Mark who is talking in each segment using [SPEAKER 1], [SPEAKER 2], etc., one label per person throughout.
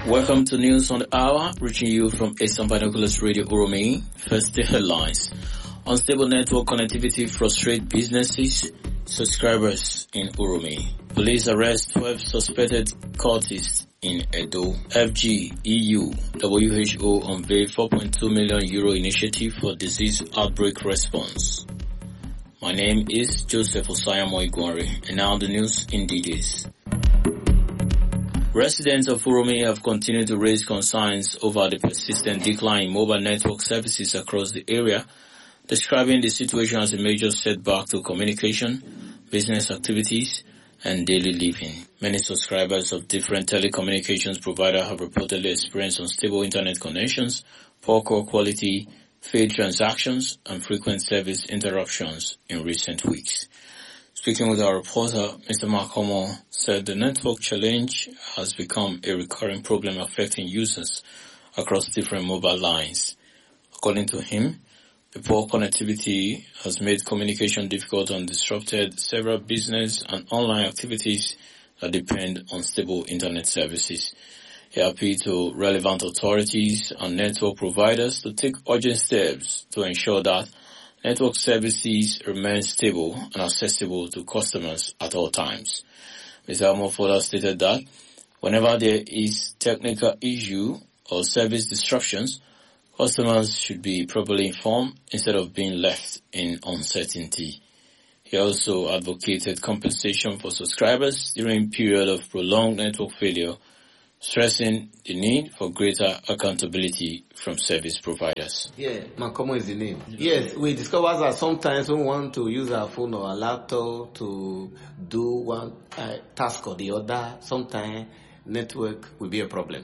[SPEAKER 1] Welcome to News on the Hour, reaching you from Eastern Binoculars Radio Uromi. First, the headlines. Unstable network connectivity frustrates businesses, subscribers in Uromi. Police arrest 12 suspected cultists in Edo. FG, EU, WHO unveil €4.2 million initiative for disease outbreak response. My name is Joseph Osayamo Igwari, and now the news in details. Residents of Uromi have continued to raise concerns over the persistent decline in mobile network services across the area, describing the situation as a major setback to communication, business activities, and daily living. Many subscribers of different telecommunications providers have reportedly experienced unstable internet connections, poor call quality, failed transactions, and frequent service interruptions in recent weeks. Speaking with our reporter, Mr. Makomo said the network challenge has become a recurring problem affecting users across different mobile lines. According to him, the poor connectivity has made communication difficult and disrupted several business and online activities that depend on stable internet services. He appealed to relevant authorities and network providers to take urgent steps to ensure that network services remain stable and accessible to customers at all times. Mr. Amo further stated that whenever there is technical issue or service disruptions, customers should be properly informed instead of being left in uncertainty. He also advocated compensation for subscribers during period of prolonged network failure, stressing the need for greater accountability from service providers.
[SPEAKER 2] Yeah, Makomo is the name. Yes, we discover that sometimes we want to use our phone or our laptop to do one task or the other. Sometimes network will be a problem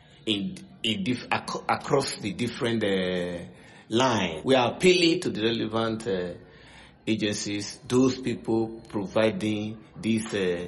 [SPEAKER 2] across the different lines. We are appealing to the relevant agencies, those people providing these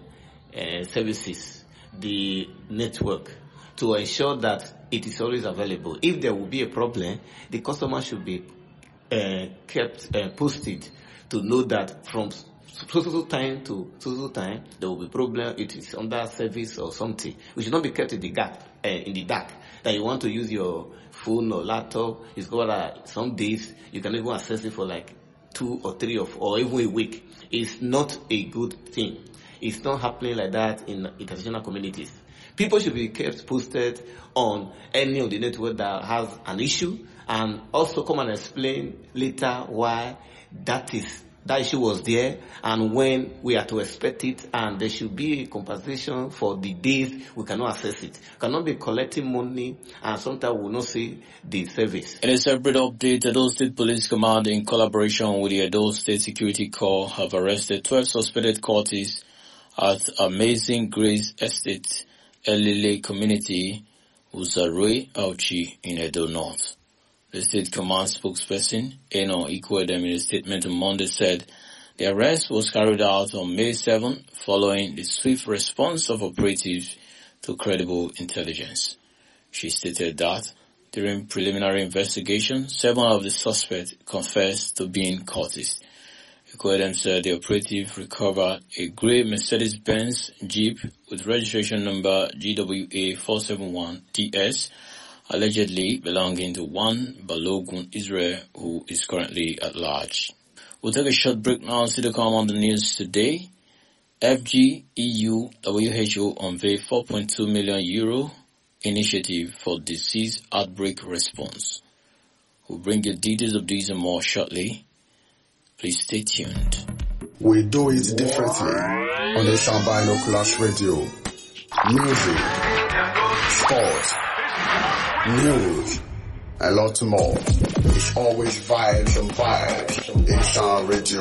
[SPEAKER 2] services, the network, to ensure that it is always available. If there will be a problem, the customer should be kept posted to know that from so time to so time there will be problem. It is under service or something. We should not be kept in the dark. That you want to use your phone or laptop. It's got some days you can even access it for like 2 or 3 or even a week. It's not a good thing. It's not happening like that in international communities. People should be kept posted on any of the network that has an issue, and also come and explain later why that issue was there and when we are to expect it, and there should be a compensation for the days we cannot access it. We cannot be collecting money and sometimes we will not see the service.
[SPEAKER 1] In a separate update, Edo State Police Command, in collaboration with the Edo State Security Corps, have arrested 12 suspected cultists at Amazing Grace Estate, Elile Community, Uzarwe, Auchi, in Edo North. The State Command spokesperson, Eno Ikwedem, in a statement on Monday said the arrest was carried out on May 7 following the swift response of operatives to credible intelligence. She stated that during preliminary investigation, 7 of the suspects confessed to being cultists. Ikwedem said the operative recovered a grey Mercedes-Benz Jeep with registration number GWA 471TS, allegedly belonging to one Balogun Israel, who is currently at large. We'll take a short break now and see the come on the news today. FG, EU, WHO unveil €4.2 million initiative for disease outbreak response. We'll bring you details of these and more shortly. Please stay tuned.
[SPEAKER 3] We do it differently on the Eastern Binoculars Radio. Music, sports, news, a lot more. It's always vibes and vibes. Eastern Radio.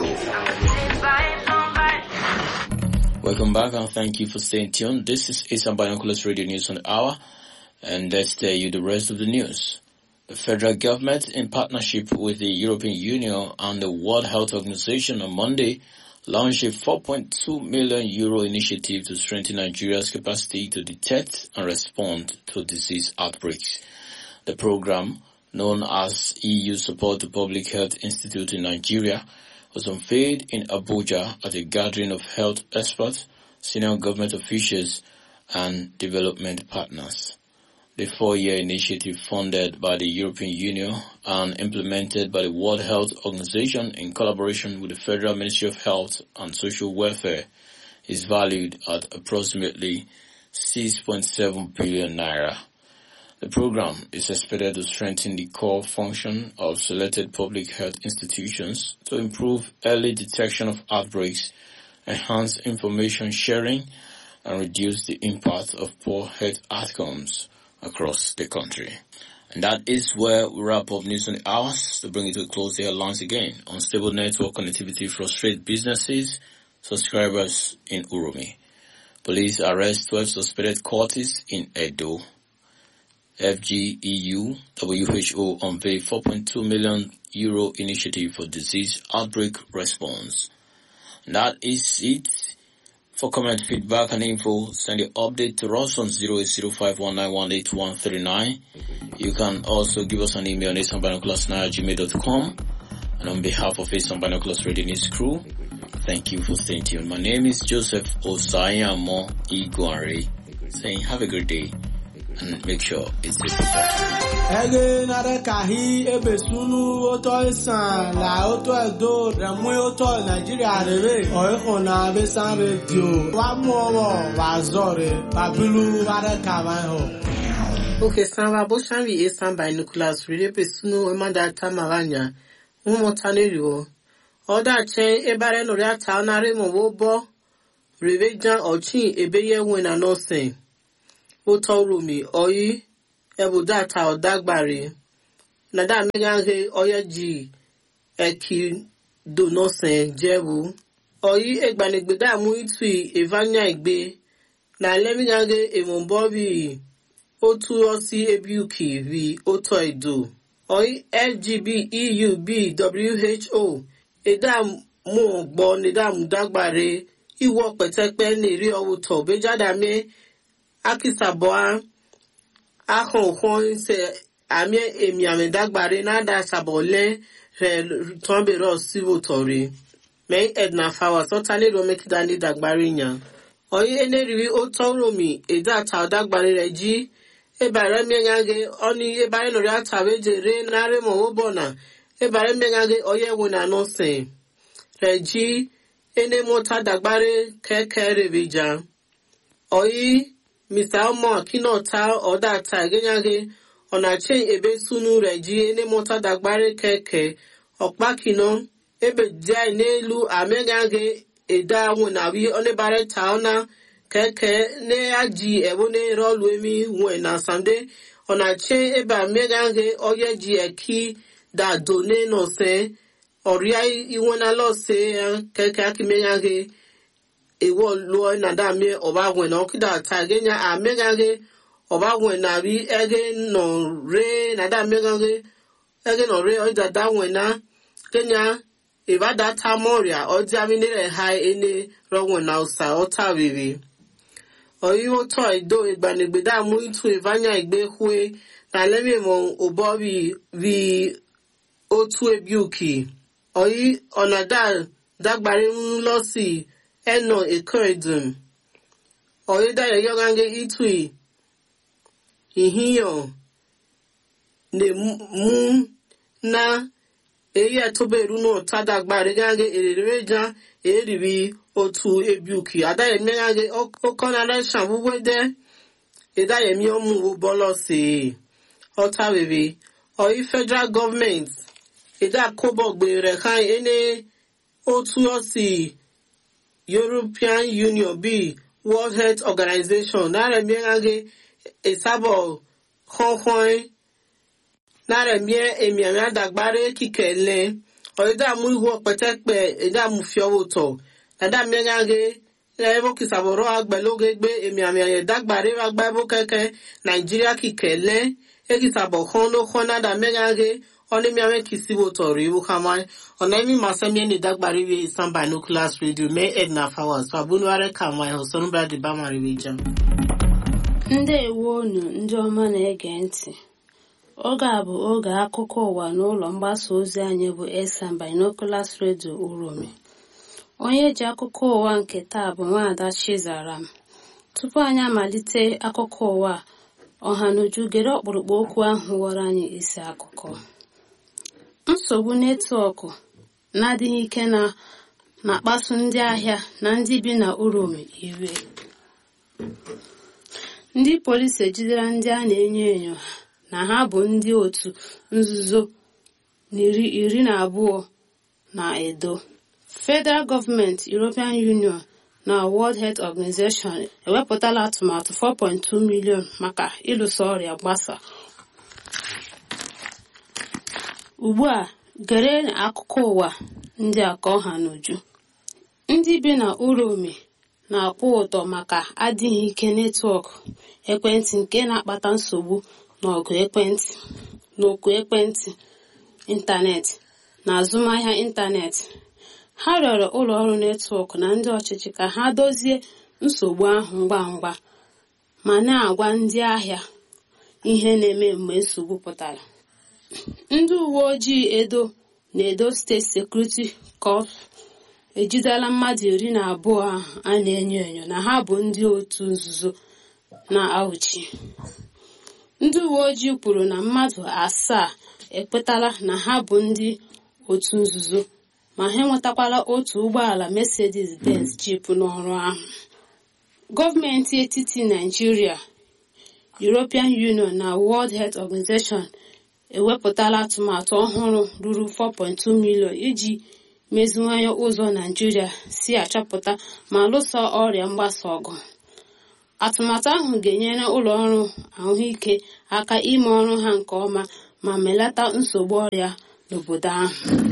[SPEAKER 1] Welcome back and thank you for staying tuned. This is Eastern Binoculars Radio News on the Hour, and let's tell you the rest of the news. The federal government, in partnership with the European Union and the World Health Organization, on Monday launched a €4.2 million initiative to strengthen Nigeria's capacity to detect and respond to disease outbreaks. The program, known as EU Support to Public Health Institute in Nigeria, was unveiled in Abuja at a gathering of health experts, senior government officials, and development partners. The 4-year initiative funded by the European Union and implemented by the World Health Organization in collaboration with the Federal Ministry of Health and Social Welfare is valued at approximately 6.7 billion naira. The program is expected to strengthen the core function of selected public health institutions to improve early detection of outbreaks, enhance information sharing, and reduce the impact of poor health outcomes across the country. And that is where we wrap up News on the Hours. To bring it to a close, the headlines again. Unstable network connectivity frustrates businesses, subscribers in Uromi. Police arrest 12 suspected cultists in Edo. FGEU WHO unveiled €4.2 million initiative for disease outbreak response. And that is it. For comment, feedback, and info, send your update to us on 0805191839. You can also give us an email on asanbinoculars@gmail.com. And on behalf of Asan Binoculars Radio News crew, thank you for staying tuned. My name is Joseph Osayamo Iguare, saying have a great day and make sure it's a
[SPEAKER 4] Ege nare kahi ebe sunu oto isan la oto edo remu oto Nigeria rebe oiko na besan radio wa mu owo wa zore babilu ware kawan ho.
[SPEAKER 5] Okay, Samba Boshanvi Asan Binoculars Radio Pesunu Emanda Tamavanya Umotanirio Oda Chen Ebare Noria Taunare Mobo Revejan Ochin Ebeye Wena no sen Otorumi Oyi Ebudata Odagbari Nada Megange Oyaji Eki Do no sen Jebu Oyi Egbanegbeda Muitui Evanya Egbe Na Lemigange Emombobi Otu Osi Ebuki vi Oto Edo Oyi FGB EUB WHO Edam Mo Gbo Nedam Dagbare Iwo Petekpe Neri Owuto Bejadame Akisaboa Ahon se Ame Emiame Dagbare Nada Sabole Tombero Sivotori May Edna Fawa Sotani Romekidani Dagbarinya Oyi Eneriwi Otoromi Edata Dagbare Reji Ebare Mengage Oni Ebare Noria Taveje Re Nare Mohobona Ebare Mengage Oye Wuna no se Reji Ene Mota Dagbare Keke Revija Oyi Mr. Omo Kinota Odata Genyage Onache Ebe Sunu Reji Ene Mota Dagbare Keke Okbakino Ebe Jai Nelu Amengage Eda Wunawi Onebare Taona Keke ne aji ebone rolwemi wena sande onache eba megange oyeji eki da done no se oria iwona lo se keke akimegange ewo lo na da me oba wena okida tagenya amegange oba wena bi ege no re na da megange ege no re oida da wena kenya eba da tamoria oja minire hai ene ro wena usa otawiwi Oyiwo to Edo Egbanegbeda Muitu Evanya Egbehwe na lemi mo obobi vi otu ebuki. Oyi onada dagbare nlosi eno ekoredum. Oyi da yogange itui ihiyo ne mu na eye toberu no tadagbare gange erereja eribi otu ebuki adaye mengage okonale shanwuwede edaye mi omu bolo se otawebe oyi federal government eda kobogbe re kan ene otu osi European Union bi World Health Organization nare mengage esabo khonkhon nare mie emiamia dagbare kikele oyi da mu iwo petekpe eda mu fiowoto Nada mengage levo kisaboro agbeloge gbe emiame dagbare agbabo keke Nigeria kikele ekisabo khono khona mengage oni miame kisibo tori ukama onemi masemi ni dagbare we Asan Binoculars Radio me Edna Fawa so abunware kama hoson bradi bamari weja
[SPEAKER 6] Ndewo nu ndị ọma na-ege ntị oge a bụ oge akụkọ ụwa n'ụlọ mgbasa ozi anyị bụ Asan Binoculars Radio Uromi Onye ji akụkọ ụwa nke taa bụ Nwaada Chizaram. Tupu anyị amalite akụkọ ụwa, ọhanuju gere ọkpụrụkpụ okwu ahụ ghọrọ anyị isi akụkọ. Nsogbu netwọkụ na-adịghị ike na-akpasu ndị ahịa na ndị bi na Uromi iwe. Ndị polisi ejidere ndị a na-enyo enyo na ha bụ ndị otu nzuzo iri na abụọ na Edo. Federal Government, European Union na World Health Organization ewepụtala atụmatụ 4.2 million maka ịlụso ọrịa gbasa. Ugbu a gere akụkọ ụwa ndị a ka ọha n'uju. Ndị bi na Uromi na-akwụ ụtọ maka adịghị ike netwọk ekwentị nke na-akpata nsogbu n'oku ekwentị ịntanetị na azụmahịa ịntanetị. Ha rịọrọ ụlọ ọrụ netwọk na ndị ọchịchị ka ha dozie nsogbu ahụ ngwa ngwa ma na-agwa ndị ahịa ihe na-eme mgbe nsogbu pụtara. Ndị uwe ojii Edo na Edo State Security Corps ejidela mmadụ 12 ahụ a na-enyo enyo na ha bụ ndị otu nzuzo na Auchi. Ndị uwe ojii kwuru na mmadụ 7 ekwetala na ha bụ ndị otu nzuzo ma ha enwetakwala otu ụgbọala Mercedes-Benz Jeep n'ọrụ ahụ. Gọọmenti etiti Nigeria, European Union na World Health Organization ewepụtala atụmatụ ọhụrụ ruru 4.2 million iji meziwanye ụzọ Nigeria si achọpụta ma lụso ọrịa mgbasa ọgụ. Atụmatụ ahụ ga-enyere ụlọ ọrụ ahụike aka ime ọrụ ha nke ọma ma melata nsogbu ọrịa n'obodo ahụ.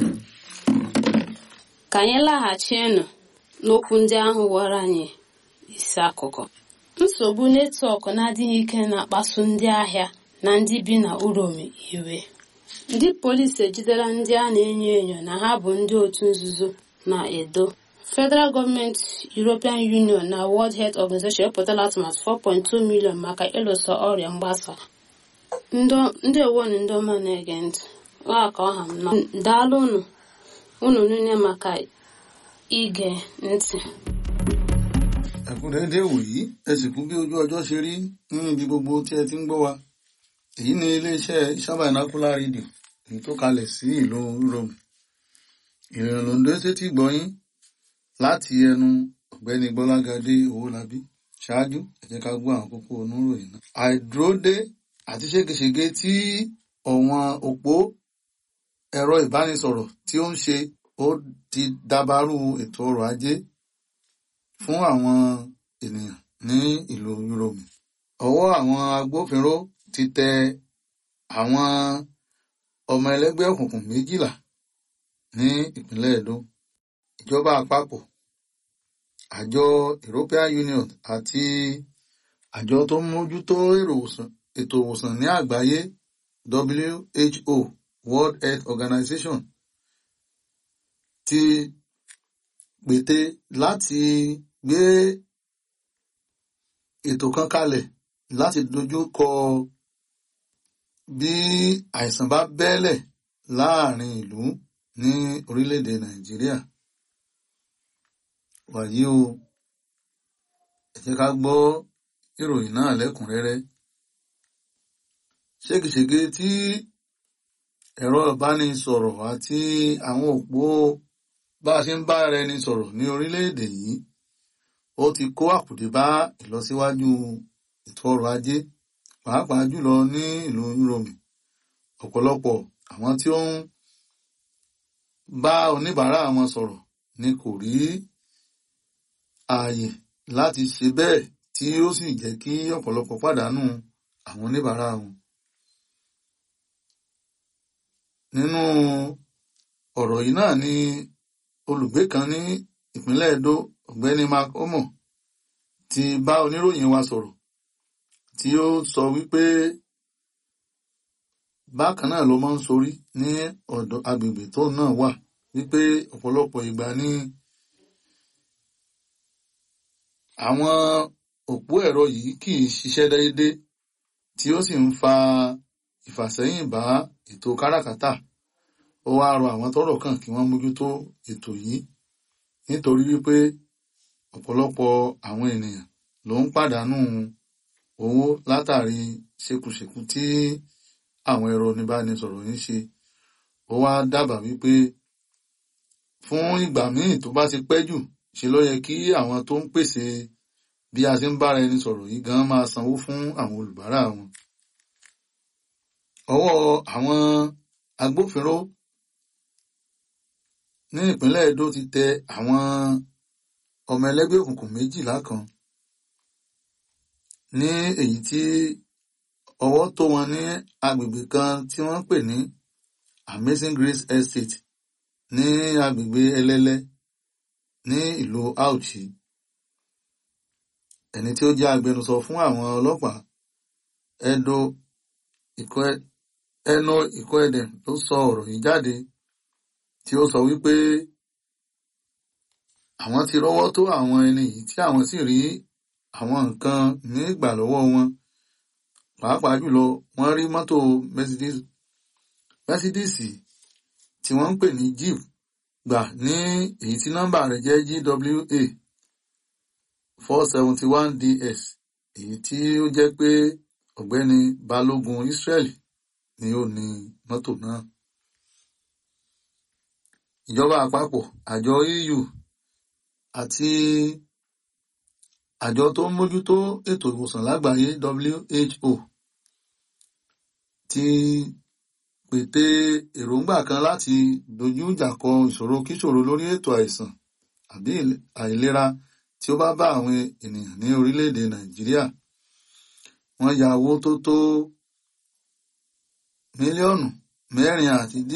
[SPEAKER 6] Ka anyị laghachienụ n'okwu ndị ahụ ghọrọ anyị isi akụkọ. Nsogbu netwọk na-adịghị ike na-akpasu ndị ahịa na ndị bi na Uromi iwe. Ndị polisi ejidere ndị a na-enyo enyo na ha bụ ndị otu nzuzo na Edo. Federal Government, European Union na World Health Organization epụtala atụmatụ 4.2 million maka ịlụso ọrịa mgbasa. Ndị ewonu ndị ọma na-ege ntị, ka ọha m na daalụ unu niile maka ige ntị.
[SPEAKER 7] Ẹ̀kúnrẹ́rẹ́ wòyí ẹ sì kú bí ojú ọjọ́ ṣe rí nínú ibi gbogbo tí ẹ ti ń gbọ́ wa. Èyí ni iléeṣẹ́ Isan Binocular Radio èyí tó kalẹ̀ sí ìlú Uromi. Ìrìn Ondo sétí gbọ́yìn láti ẹnu ọ̀gbẹ́ni Gbọ́lágadé Owólabí. Ṣáájú ẹ jẹ́ ká gbọ́ àwọn kókó oníròyìn náà. Àìdúródé àti ségesège tí ọ̀wọ́n òpó ẹ̀rọ ìbánisọ̀rọ̀ tí ó ń ṣe ó ti dàbàrú ètò ọrọ̀ ajé fún àwọn ènìyàn ní ìlú Uromi. Ọwọ́ àwọn agbófinró ti tẹ àwọn ọmọ ẹlẹ́gbẹ́ òkùnkùn 12 ní ìpínlẹ̀ Edo. Ìjọba àpapọ̀, àjọ European Union àti àjọ tó ń mójútó ètò ìwòsàn ní àgbáyé WHO, World Health Organization, ti gbète láti gbé ètò kan kalẹ̀ láti dojú kọ bí àìsàn bá bẹ́lẹ̀ láàrin ìlú ní orílẹ̀-èdè Nàìjíríà. Wàyí o, ẹ jẹ́ ká gbọ́ ìròyìn náà lẹ́kùnrẹ́rẹ́. Ségesège tí ẹ̀rọ ìbánisọ̀rọ̀ àti àwọn òpó bá a ṣe ń bá ara ẹni sọ̀rọ̀ ní orílẹ̀-èdè yìí ó ti kó àkùdé bá ìlọsíwájú ètò ọrọ̀ ajé, pàápàá jùlọ ní ìlú Uromi. Ọ̀pọ̀lọpọ̀ àwọn tí ó ń bá oníbàárà wọn sọ̀rọ̀ ni kò rí ààyè láti ṣe bẹ́ẹ̀, tí ó sì jẹ́ kí ọ̀pọ̀lọpọ̀ pàdánù àwọn oníbàárà wọn. Nínú ọ̀rọ̀ yìí náà ni olùgbé kan ní ìpínlẹ̀ Edo, ọ̀gbẹ́ni Mark Omo, ti bá oníròyìn wa sọ̀rọ̀, tí ó sọ wípé bákan náà ló máa ń sorí ní ọ̀dọ̀ agbègbè tó náà wà, wípé ọ̀pọ̀lọpọ̀ ìgbà ní àwọn òpó ẹ̀rọ yìí kì í ṣiṣẹ́ déédé, tí ó sì ń fa ìfàsẹ́yìn bá ètò káràkátà. Ó wá rọ àwọn tọ́rọ̀ kàn kí wọ́n mójútó ètò yìí, nítorí wípé ọ̀pọ̀lọpọ̀ àwọn ènìyàn ló ń pàdánù owó látàrí ṣekúṣekú tí àwọn ẹ̀rọ oníbánisọ̀rọ̀ ń ṣe. Ó wá dábàá wípé fún ìgbà míì tó bá ti pẹ́ jù ṣe ló yẹ kí àwọn tó ń pèsè bí a ṣe ń bára ẹni sọ̀rọ̀ yìí gan máa sanwó fún àwọn olùbárà wọn. Ọwọ́ àwọn agbófinró ní ìpínlẹ̀ Edo ti tẹ àwọn ọmọ ẹlẹ́gbẹ́ òkùnkùn 12 kan ní èyí tí ọwọ́ tó wọn ní agbègbè kan tí wọ́n pè ní Amazing Grace Estate ní agbègbè Ẹlẹ́lẹ́ ní ìlú Auchi. Ẹni tí ó jẹ́ agbẹnusọ fún àwọn ọlọ́pàá Eno Ikoedem ló sọ ọ̀rọ̀ yìí jáde, tí ó sọ wípé àwọn ti rọ́wọ́ tó àwọn ẹni yìí tí àwọn sì rí àwọn nǹkan ní ìgbà lọ́wọ́ wọn. Pàápàá jùlọ wọ́n rí mọ́tò Mercedes tí wọ́n ń pè ní Jeep gbà ní èyí tí nọ́mbà rẹ̀ jẹ́ GWA 471DS, èyí tí ó jẹ́ pé ọ̀gbẹ́ni Balógun Israel ni ó ní mọ́tò náà. Ìjọba àpapọ̀, àjọ EU àti àjọ tó ń mójútó ètò ìwòsàn lágbàáyé WHO ti pète èròǹgbà kan láti dojú ìjà kọ ìṣòro kíṣòro lórí ètò àìsàn àbí àìlera tí ó bá bá àwọn ènìyàn ní orílẹ̀-èdè Nàìjíríà. Wọ́n ya owó tó tó mílíọ̀nù 4 àti